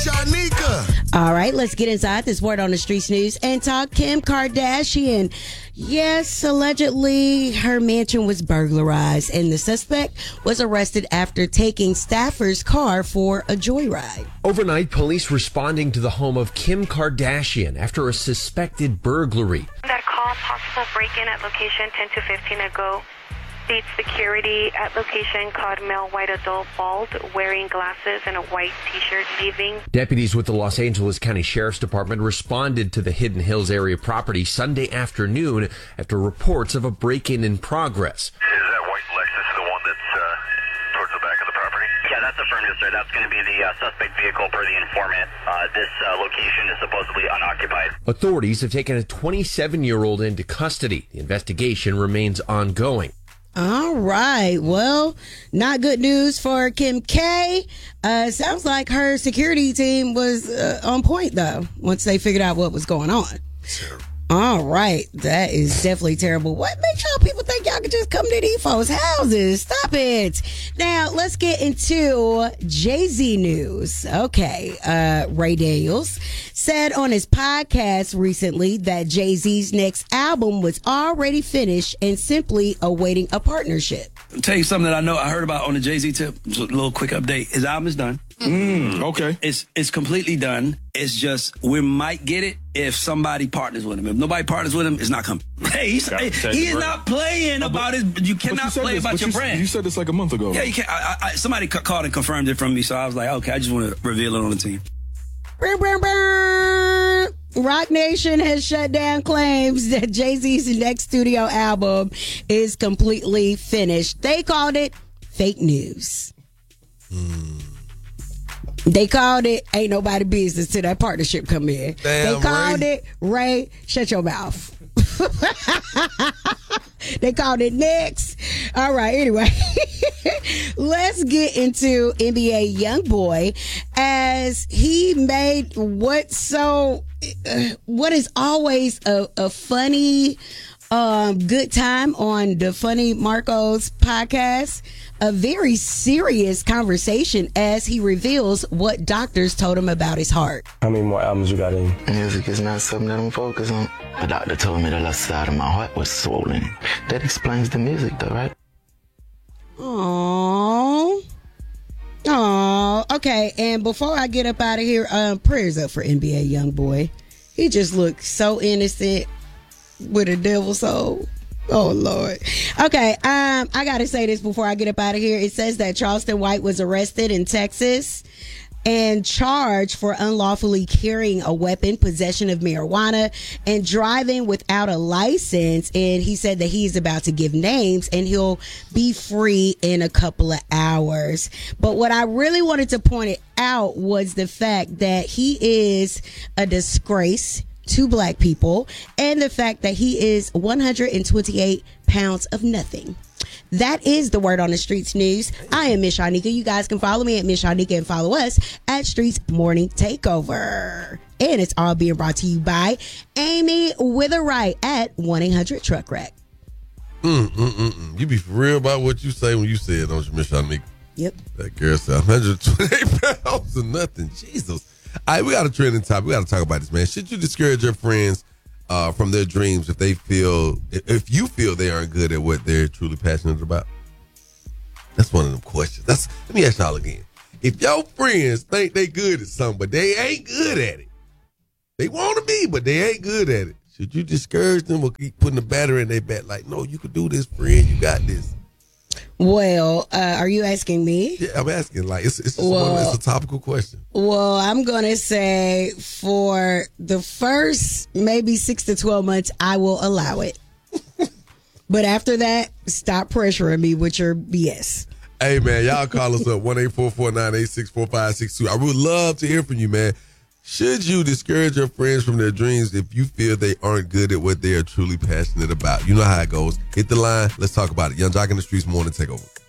Shanika. All right, let's get inside this Word on the Streets news and talk Kim Kardashian. Yes, allegedly her mansion was burglarized and the suspect was arrested after taking staffer's car for a joyride. Overnight, police responding to the home of Kim Kardashian after a suspected burglary. That call, possible break-in at location 10 to 15 ago. State security at location called male white adult bald, wearing glasses and a white t-shirt leaving. Deputies with the Los Angeles County Sheriff's Department responded to the Hidden Hills area property Sunday afternoon after reports of a break-in in progress. Is that white Lexus the one that's towards the back of the property? Yeah, that's affirmative, sir. That's going to be the suspect vehicle per the informant. This location is supposedly unoccupied. Authorities have taken a 27-year-old into custody. The investigation remains ongoing. All right. Well, not good news for Kim K. Sounds like her security team was on point, though, once they figured out what was going on. Sure. All right. That is definitely terrible. What makes y'all people think y'all can just come to these folks' houses? Stop it. Now, let's get into Jay-Z news. Okay. Ray Daniels said on his podcast recently that Jay-Z's next album was already finished and simply awaiting a partnership. I'll tell you something that I heard about on the Jay-Z tip. Just a little quick update. His album is done. Okay. It's completely done. It's just we might get it if somebody partners with him. If nobody partners with him, it's not coming. Hey, he is not playing about his. You cannot play about your brand. You said this like a month ago. Yeah, you can't. Somebody called and confirmed it from me, so I was like, okay, I just want to reveal it on the team. Rock Nation has shut down claims that Jay-Z's next studio album is completely finished. They called it fake news. They called it ain't nobody business till that partnership come in. Damn, they called Ray. it Ray, shut your mouth. They called it next. All right, anyway. Let's get into NBA YoungBoy as he made what is always a funny good time on the Funny Marcos podcast. A very serious conversation as he reveals what doctors told him about his heart. How many more albums you got in? Music is not something that I'm focused on. The doctor told me the left side of my heart was swollen. That explains the music though, right? Aww. Okay, and before I get up out of here, prayers up for NBA YoungBoy. He just looks so innocent with a devil soul. Oh, Lord. Okay, I got to say this before I get up out of here. It says that Charleston White was arrested in Texas and charged for unlawfully carrying a weapon, possession of marijuana, and driving without a license. And he said that he's about to give names and he'll be free in a couple of hours. But what I really wanted to point it out was the fact that he is a disgrace to black people and the fact that he is 128 pounds of nothing. That is the Word on the Streets news. I am Miss Shanika. You guys can follow me at Miss Shanika and follow us at Streets Morning Takeover. And it's all being brought to you by Amy Witherite at 1-800-TRUCK-WRECK. You be for real about what you say when you say it, don't you, Miss Shanika? Yep. That girl said 128 pounds of nothing. Jesus. All right, we got a trending topic. We got to talk about this, man. Should you discourage your friends from their dreams if you feel they aren't good at what they're truly passionate about? That's one of them questions. Let me ask y'all again. If your friends think they good at something, but they ain't good at it, they want to be, but they ain't good at it, should you discourage them or keep putting the batter in their back? Like, no, you can do this, friend. You got this. Well, are you asking me? Yeah, I'm asking. Like, it's a topical question. Well, I'm going to say for the first maybe 6 to 12 months, I will allow it. But after that, stop pressuring me with your BS. Hey, man, y'all call us up 1-844-986-4562. I would love to hear from you, man. Should you discourage your friends from their dreams if you feel they aren't good at what they are truly passionate about? You know how it goes. Hit the line. Let's talk about it. Young Jock in the Streets Morning Takeover.